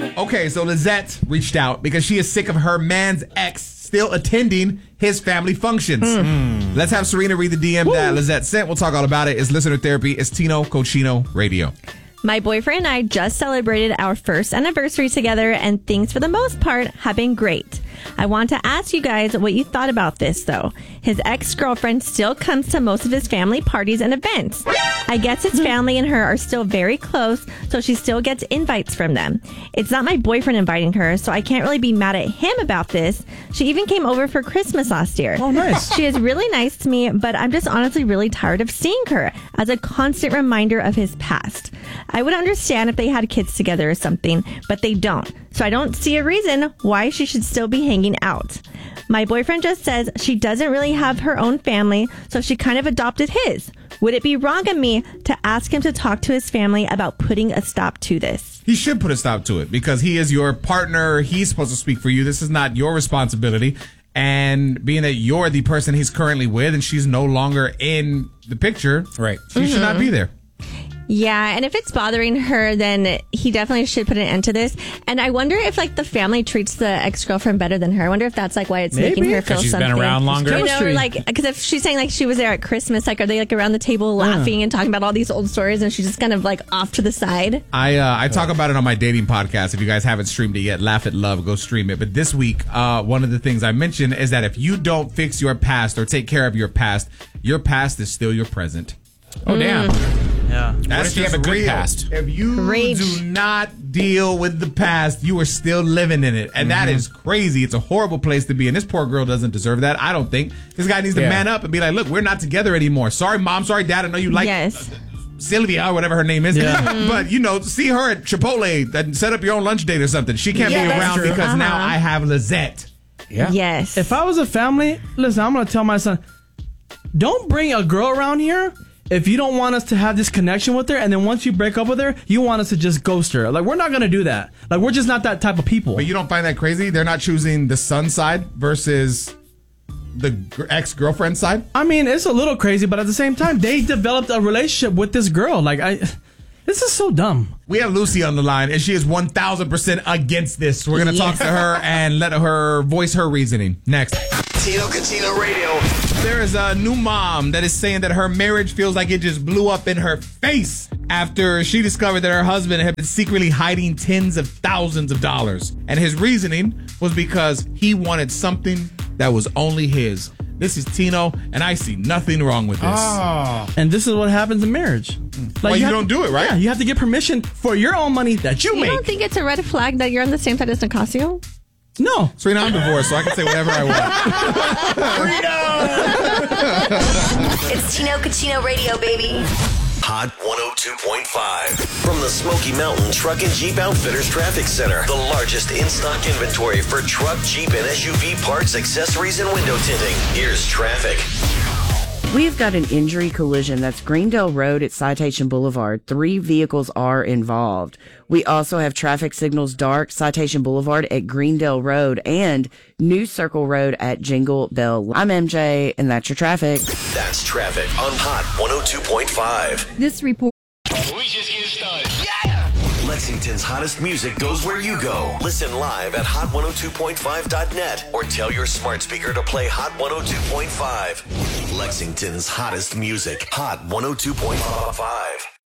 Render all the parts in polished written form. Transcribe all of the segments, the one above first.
Okay, so Lizette reached out because she is sick of her man's ex still attending his family functions. Let's have Serena read the DM that Lizette sent. We'll talk all about it. It's Listener Therapy. It's Tino Cochino Radio. My boyfriend and I just celebrated our first anniversary together, and things for the most part have been great. I want to ask you guys what you thought about this, though. His ex-girlfriend still comes to most of his family parties and events. I guess his family and her are still very close, so she still gets invites from them. It's not my boyfriend inviting her, so I can't really be mad at him about this. She even came over for Christmas last year. Oh, nice. She is really nice to me, but I'm just honestly really tired of seeing her as a constant reminder of his past. I would understand if they had kids together or something, but they don't. So I don't see a reason why she should still be hanging out. My boyfriend just says she doesn't really have her own family, so she kind of adopted his. Would it be wrong of me to ask him to talk to his family about putting a stop to this? He should put a stop to it because he is your partner. He's supposed to speak for you. This is not your responsibility. And being that you're the person he's currently with and she's no longer in the picture, right? She should not be there. Yeah, and if it's bothering her, then he definitely should put an end to this. And I wonder if, like, the family treats the ex-girlfriend better than her. I wonder if that's, like, why it's making her feel she's something. Been around longer. You know, like, because if she's saying, like, she was there at Christmas, like, are they, like, around the table laughing and talking about all these old stories, and she's just kind of, like, off to the side? I talk about it on my dating podcast. If you guys haven't streamed it yet, Laugh at Love, go stream it. But this week, one of the things I mentioned is that if you don't fix your past or take care of your past is still your present. Oh, damn. Yeah. That's you have a good real. past. If you do not deal with the past, you are still living in it. And that is crazy. It's a horrible place to be. And this poor girl doesn't deserve that. I don't think. This guy needs to man up and be like, look, we're not together anymore. Sorry, Mom. Sorry, Dad. I know you like Sylvia or whatever her name is. Yeah. But, you know, see her at Chipotle and set up your own lunch date or something. She can't be around because now I have Lizette. Yeah. Yes. If I was a family, listen, I'm going to tell my son, don't bring a girl around here if you don't want us to have this connection with her, and then once you break up with her, you want us to just ghost her. Like, we're not going to do that. Like, we're just not that type of people. But you don't find that crazy? They're not choosing the son side versus the ex-girlfriend side? I mean, it's a little crazy, but at the same time, they developed a relationship with this girl. Like, this is so dumb. We have Lucy on the line, and she is 1,000% against this. We're going to talk to her and let her voice her reasoning. Next. Tino Cochino Radio. There is a new mom that is saying that her marriage feels like it just blew up in her face after she discovered that her husband had been secretly hiding tens of thousands of dollars. And his reasoning was because he wanted something that was only his. This is Tino, and I see nothing wrong with this. And this is what happens in marriage. Like, well, you don't do it, right? Yeah, you have to get permission for your own money that you make. You don't think it's a red flag that you're on the same side as Nicasio? No. Serena, I'm divorced, so I can say whatever I want. It's Tino Cochino Radio, baby. Hot 102.5. From the Smoky Mountain Truck and Jeep Outfitters Traffic Center. The largest in-stock inventory for truck, Jeep, and SUV parts, accessories, and window tinting. Here's traffic. We've got an injury collision. That's Greendale Road at Citation Boulevard. 3 vehicles are involved. We also have traffic signals dark, Citation Boulevard at Greendale Road and New Circle Road at Jingle Bell. I'm MJ, and that's your traffic. That's traffic on Hot 102.5. This report. We just getting started. Yeah! Lexington's hottest music goes where you go. Listen live at hot102.5.net or tell your smart speaker to play Hot 102.5. Lexington's hottest music. Hot 102.5.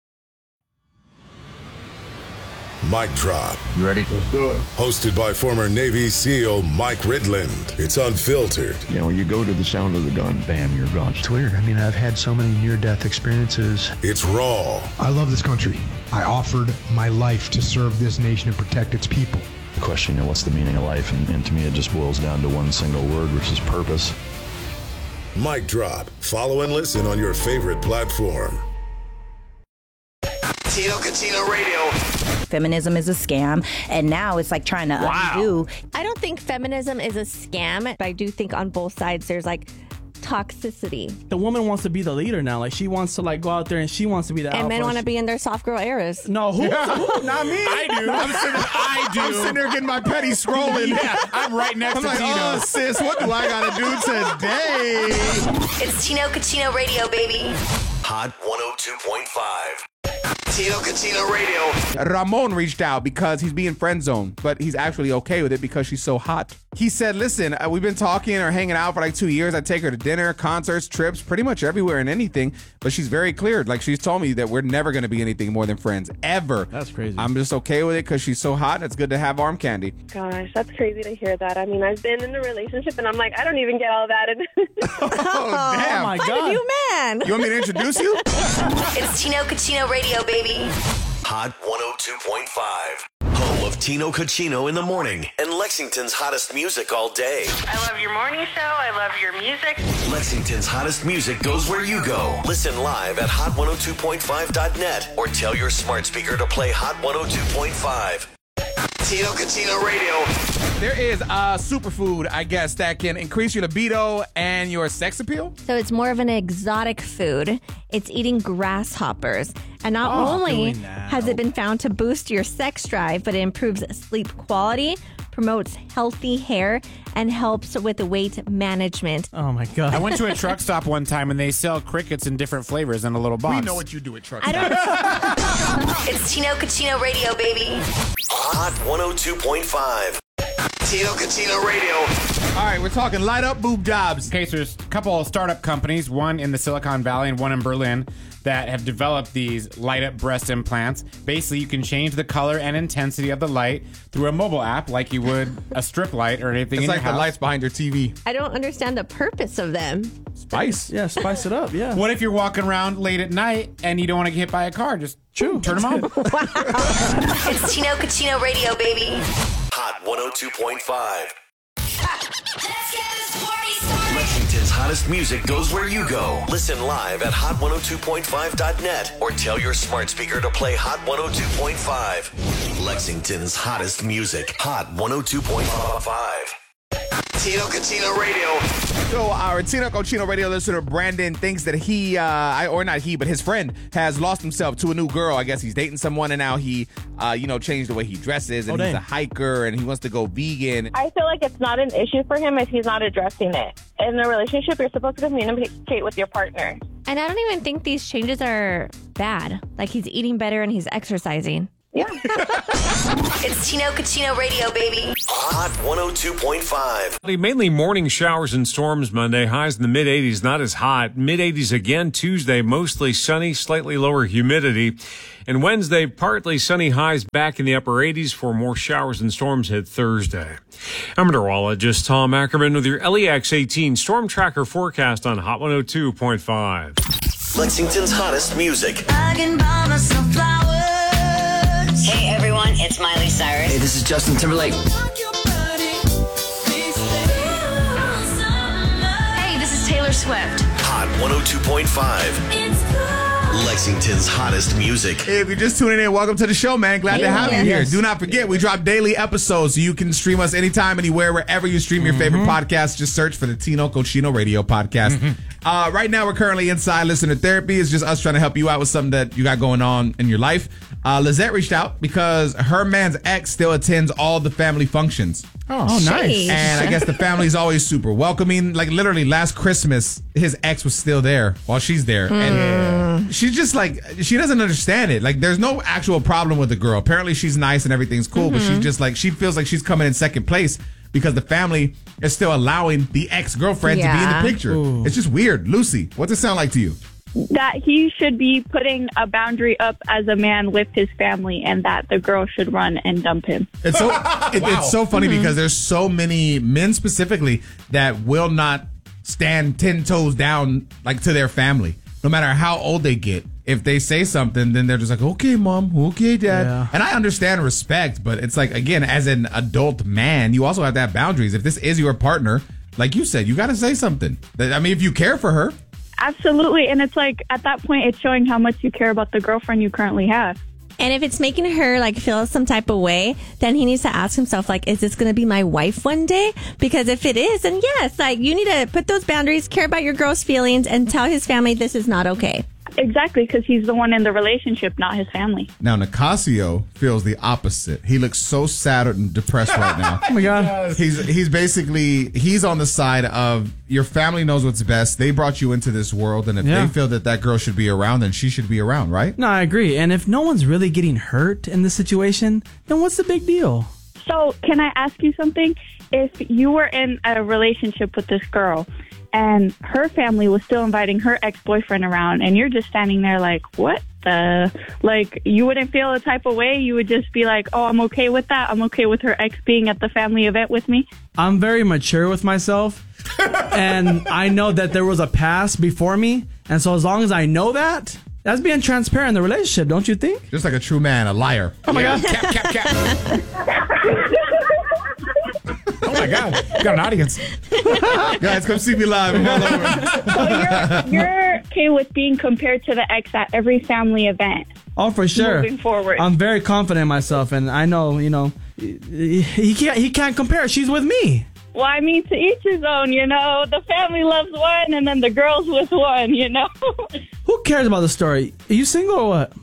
Mic Drop. You ready? Let's do it. Hosted by former Navy SEAL Mike Ridland. It's unfiltered. You know, when you go to the sound of the gun, bam, you're gone. It's weird. I mean, I've had so many near-death experiences. It's raw. I love this country. I offered my life to serve this nation and protect its people. The question, what's the meaning of life? And to me, it just boils down to one single word, which is purpose. Mic Drop. Follow and listen on your favorite platform. Tino Cochino Radio. Feminism is a scam, and now it's like trying to undo. I don't think feminism is a scam, but I do think on both sides there's like toxicity. The woman wants to be the leader now. Like, she wants to like go out there and she wants to be the And alpha. men want to be in their soft girl eras. No, who? Not me. I do. I'm sitting there getting my petty scrolling. Yeah, I'm right next to like, Tino. Oh, sis, what do I gotta do today? It's Tino Cochino Radio, baby. Hot 102.5. Tino Cucino Radio. Ramon reached out because he's being friend zoned, but he's actually okay with it because she's so hot. He said, listen, we've been talking or hanging out for like 2 years. I take her to dinner, concerts, trips, pretty much everywhere and anything. But she's very clear. Like, she's told me that we're never going to be anything more than friends, ever. That's crazy. I'm just okay with it because she's so hot and it's good to have arm candy. Gosh, that's crazy to hear that. I mean, I've been in a relationship and I'm like, I don't even get all that. Oh, damn. my What God. a new man. You want me to introduce you? It's Tino Cucino Radio, baby. Hot 102.5. Home of Tino Cucino in the morning and Lexington's hottest music all day. I love your morning show. I love your music. Lexington's hottest music goes where you go. Listen live at hot102.5.net or tell your smart speaker to play Hot 102.5. Tino Cucino Radio. There is a superfood, I guess, that can increase your libido and your sex appeal. So it's more of an exotic food. It's eating grasshoppers. And not only has it been found to boost your sex drive, but it improves sleep quality, promotes healthy hair, and helps with weight management. Oh, my God. I went to a truck stop one time and they sell crickets in different flavors in a little box. We know what you do at truck stops. It's Tino Cucino Radio, baby. Hot 102.5. Tino Cucino Radio. All right, we're talking light up boob jobs. Okay, so there's a couple of startup companies, one in the Silicon Valley and one in Berlin, that have developed these light-up breast implants. Basically, you can change the color and intensity of the light through a mobile app like you would a strip light or anything It's in like your house. the lights behind your TV. I don't understand the purpose of them. Spice. Yeah, spice it up, yeah. What if you're walking around late at night and you don't want to get hit by a car? Just turn them on. It's Tino Cucino Radio, baby. Hot 102.5. Lexington's hottest music goes where you go. Listen live at hot102.5.net or tell your smart speaker to play Hot 102.5. Lexington's hottest music. Hot 102.5. Tino Cucino Radio. So our Tino Cucino Radio listener Brandon thinks that he, but his friend has lost himself to a new girl. I guess he's dating someone and now he, changed the way he dresses and he's a hiker and he wants to go vegan. I feel like it's not an issue for him if he's not addressing it. In a relationship, you're supposed to communicate with your partner. And I don't even think these changes are bad. Like, he's eating better and he's exercising. Yeah. It's Tino Cucino Radio, baby. Hot 102.5. Mainly morning showers and storms Monday. Highs in the mid-80s, not as hot. Mid-80s again Tuesday, mostly sunny, slightly lower humidity. And Wednesday, partly sunny, highs back in the upper 80s for more showers and storms hit Thursday. I'm meteorologist Tom Ackerman with your LEX 18 Storm Tracker forecast on Hot 102.5. Lexington's hottest music. I can buy myself flowers. Hey everyone, it's Miley Cyrus. Hey, this is Justin Timberlake. Hey, this is Taylor Swift. Hot 102.5. Lexington's hottest music. Hey, if you're just tuning in, welcome to the show, man. Glad to have you here. Do not forget, we drop daily episodes, so you can stream us anytime, anywhere, wherever you stream your favorite podcast. Just search for the Tino Cucino Radio podcast. Right now, we're currently inside listener therapy. It's just us trying to help you out with something that you got going on in your life. Lizette reached out because her man's ex still attends all the family functions. Oh, nice. And I guess the family's always super welcoming. Like, literally, last Christmas, his ex was still there while she's there. And she's just like, she doesn't understand it. Like, there's no actual problem with the girl. Apparently, she's nice and everything's cool, but she's just like, she feels like she's coming in second place because the family is still allowing the ex-girlfriend to be in the picture. Ooh. It's just weird. Lucy, what's it sound like to you? That he should be putting a boundary up as a man with his family and that the girl should run and dump him. It's so it's so funny because there's so many men specifically that will not stand 10 toes down like to their family, no matter how old they get. If they say something, then they're just like, okay, mom, okay, dad. Yeah. And I understand respect, but it's like, again, as an adult man, you also have to have boundaries. If this is your partner, like you said, you got to say something. I mean, if you care for her. Absolutely. And it's like, at that point, it's showing how much you care about the girlfriend you currently have. And if it's making her like feel some type of way, then he needs to ask himself, like, is this going to be my wife one day? Because if it is, then yes, like, you need to put those boundaries, care about your girl's feelings, and tell his family this is not okay. Exactly, because he's the one in the relationship, not his family. Now, Nicasio feels the opposite. He looks so sad and depressed right now. Oh my God. He's basically, he's on the side of your family knows what's best. They brought you into this world, and if they feel that girl should be around, then she should be around, right? No, I agree. And if no one's really getting hurt in this situation, then what's the big deal? So, can I ask you something? If you were in a relationship with this girl, and her family was still inviting her ex-boyfriend around, and you're just standing there like, what the? Like, you wouldn't feel a type of way? You would just be like, oh, I'm okay with that. I'm okay with her ex being at the family event with me. I'm very mature with myself, and I know that there was a past before me, and so as long as I know that, that's being transparent in the relationship, don't you think? Just like a true man, a liar. Oh my God. Cap. Oh my God, got an audience. Guys, come see me live. I'm all over. So you're okay with being compared to the ex at every family event? Oh, for sure. Moving forward. I'm very confident in myself, and I know, he can't compare. She's with me. Well, I mean, to each his own, The family loves one, and then the girls with one, Who cares about the story? Are you single or what?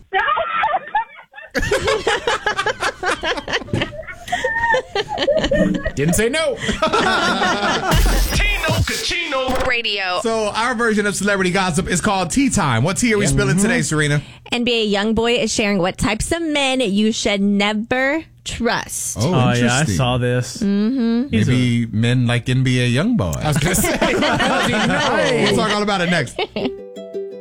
Didn't say no. Tino Cucino Radio. So our version of celebrity gossip is called Tea Time. What tea are we spilling today, Serena? NBA YoungBoy is sharing what types of men you should never trust. Oh, yeah, I interesting. saw this. Mm-hmm. Maybe men like NBA YoungBoy. I was going to say. We'll talk all about it next.